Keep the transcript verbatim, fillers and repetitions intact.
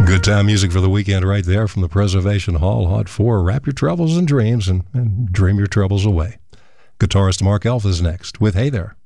Good time music for the weekend right there from the Preservation Hall. Hot four. Wrap your troubles in dreams and, and dream your troubles away. Guitarist Mark Elf is next with Hey There.